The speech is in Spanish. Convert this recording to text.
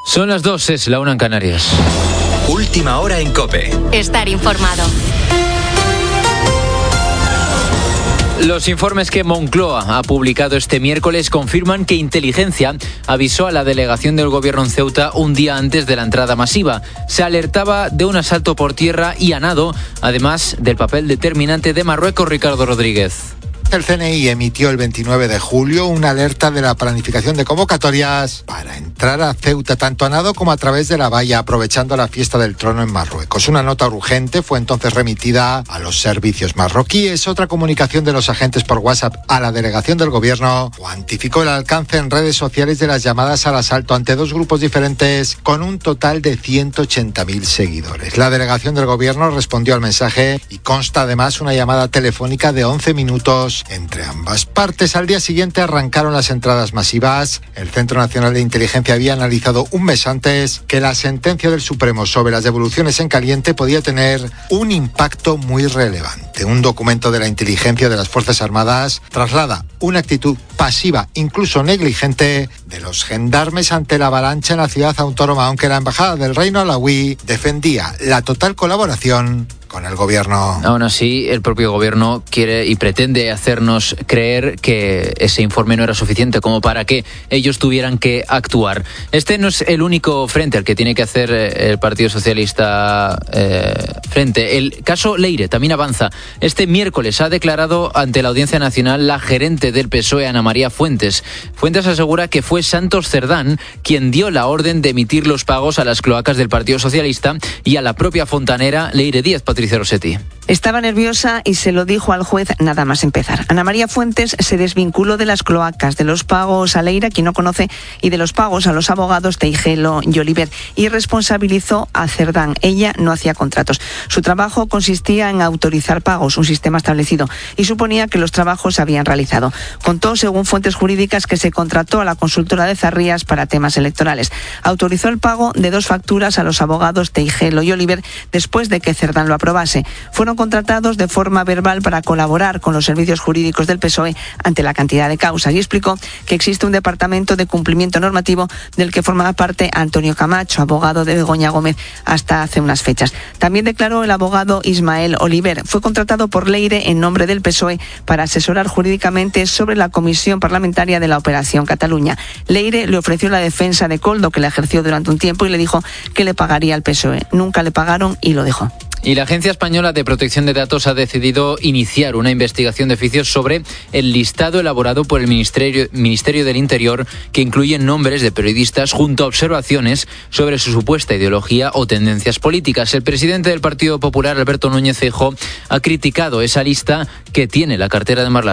Son las 2, es la 1 en Canarias. Última hora en COPE. Estar informado. Los informes que Moncloa ha publicado este miércoles confirman que Inteligencia avisó a la delegación del gobierno en Ceuta un día antes de la entrada masiva. Se alertaba de un asalto por tierra y a nado, además del papel determinante de Marruecos. Ricardo Rodríguez. El CNI emitió el 29 de julio una alerta de la planificación de convocatorias para entrar a Ceuta tanto a nado como a través de la valla, aprovechando la fiesta del trono en Marruecos. Una nota urgente fue entonces remitida a los servicios marroquíes. Otra comunicación de los agentes por WhatsApp a la delegación del gobierno cuantificó el alcance en redes sociales de las llamadas al asalto ante dos grupos diferentes con un total de 180.000 seguidores. La delegación del gobierno respondió al mensaje y consta además una llamada telefónica de 11 minutos entre ambas partes. Al día siguiente arrancaron las entradas masivas. El Centro Nacional de Inteligencia había analizado un mes antes que la sentencia del Supremo sobre las devoluciones en caliente podía tener un impacto muy relevante. Un documento de la inteligencia de las Fuerzas Armadas traslada una actitud pasiva, incluso negligente, de los gendarmes ante la avalancha en la ciudad autónoma, aunque la Embajada del Reino Alauí defendía la total colaboración con el gobierno. Aún así, el propio gobierno quiere y pretende hacernos creer que ese informe no era suficiente como para que ellos tuvieran que actuar. Este no es el único frente al que tiene que hacer el Partido Socialista frente. El caso Leire también avanza. Este miércoles ha declarado ante la Audiencia Nacional la gerente del PSOE, Ana María Fuentes. Fuentes asegura que fue Santos Cerdán quien dio la orden de emitir los pagos a las cloacas del Partido Socialista y a la propia fontanera Leire Díaz. Patricia Rossetti. Estaba nerviosa y se lo dijo al juez nada más empezar. Ana María Fuentes se desvinculó de las cloacas, de los pagos a Leire, quien no conoce, y de los pagos a los abogados Teijelo y Oliver, y responsabilizó a Cerdán. Ella no hacía contratos. Su trabajo consistía en autorizar pagos, un sistema establecido, y suponía que los trabajos se habían realizado. Contó, según fuentes jurídicas, que se contrató a la consultora de Zarrías para temas electorales. Autorizó el pago de 2 facturas a los abogados Teijelo y Oliver después de que Cerdán lo aprobase. Fueron contratados de forma verbal para colaborar con los servicios jurídicos del PSOE ante la cantidad de causas, y explicó que existe un departamento de cumplimiento normativo del que formaba parte Antonio Camacho, abogado de Begoña Gómez hasta hace unas fechas. También declaró el abogado Ismael Oliver. Fue contratado por Leire en nombre del PSOE para asesorar jurídicamente sobre la comisión parlamentaria de la Operación Cataluña. Leire le ofreció la defensa de Koldo, que la ejerció durante un tiempo, y le dijo que le pagaría al PSOE. Nunca le pagaron y lo dejó. Y la Agencia Española de Protección de Datos ha decidido iniciar una investigación de oficios sobre el listado elaborado por el Ministerio del Interior, que incluye nombres de periodistas junto a observaciones sobre su supuesta ideología o tendencias políticas. El presidente del Partido Popular, Alberto Núñez Feijóo, ha criticado esa lista que tiene la cartera de Marlaska.